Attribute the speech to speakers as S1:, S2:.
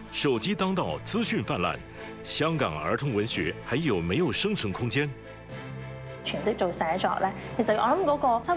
S1: 手機當道，資訊泛濫，香港兒童文學還有沒有生存空間？
S2: 全職做寫作咧，其實我諗嗰個